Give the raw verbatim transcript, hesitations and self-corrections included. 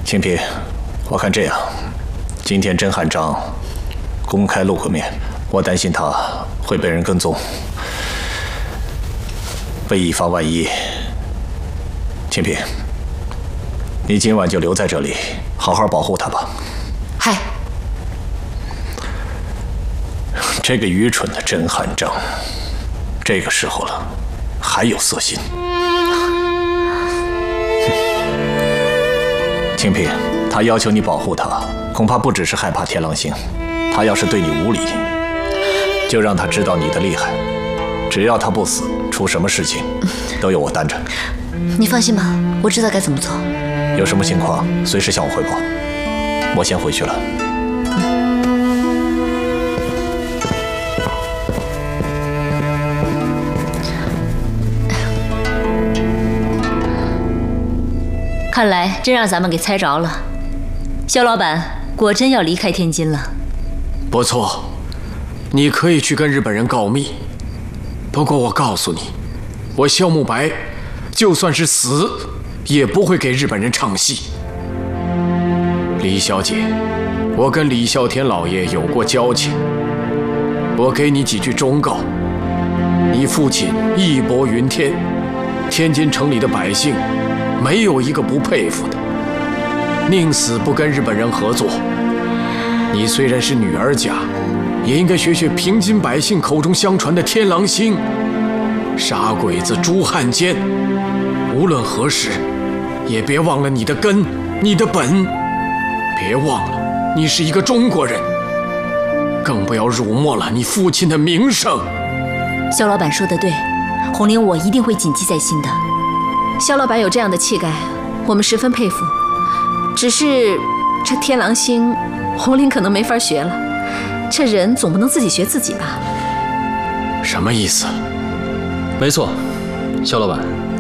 清平，我看这样，今天甄汉章公开露个面，我担心他会被人跟踪。为以防万一，清平，你今晚就留在这里，好好保护他吧。 嗨， 这个愚蠢的甄汉章，这个时候了，还有色心。清平，他要求你保护他，恐怕不只是害怕天狼星，他要是对你无礼，就让他知道你的厉害。只要他不死，出什么事情都有我担着。 你放心吧，我知道该怎么做。 有什么情况，随时向我汇报。我先回去了。 看来真让咱们给猜着了，肖老板果真要离开天津了。 不错，你可以去跟日本人告密。不过我告诉你，我肖慕白就算是死，也不会给日本人唱戏。李小姐，我跟李啸天老爷有过交情，我给你几句忠告：你父亲义薄云天，天津城里的百姓没有一个不佩服的，宁死不跟日本人合作。你虽然是女儿家，也应该学学平津百姓口中相传的天狼星，傻鬼子朱汉奸。无论何时，也别忘了你的根，你的本。别忘了，你是一个中国人，更不要辱没了你父亲的名声。 肖老板说得对，红绫我一定会谨记在心的。 肖老板有这样的气概，我们十分佩服。只是这天狼星，红绫可能没法学了。这人总不能自己学自己吧？ 什么意思？ 没错，肖老板，